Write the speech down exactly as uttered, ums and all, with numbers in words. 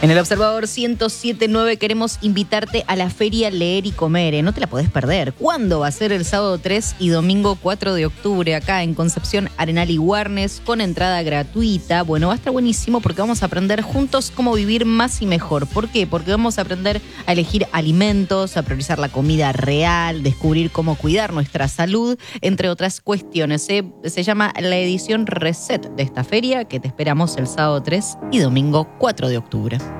En el Observador ciento siete punto nueve queremos invitarte a la Feria Leer y Comer. ¿eh? No te la podés perder. ¿Cuándo va a ser? El sábado tres y domingo cuatro de octubre, acá en Concepción, Arenal y Warnes, con entrada gratuita. Bueno, va a estar buenísimo porque vamos a aprender juntos cómo vivir más y mejor. ¿Por qué? Porque vamos a aprender a elegir alimentos, a priorizar la comida real, descubrir cómo cuidar nuestra salud, entre otras cuestiones. ¿eh? Se llama la edición Reset de esta feria, que te esperamos el sábado tres y domingo cuatro de octubre.